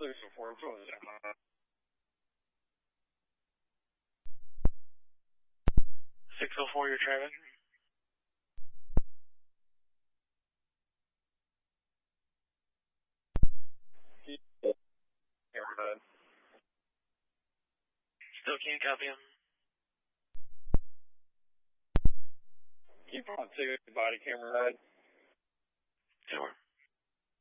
604, what was that? 604, you're driving? Hammerhead. Still can't copy him. Keep on 6 body camera head. Sure.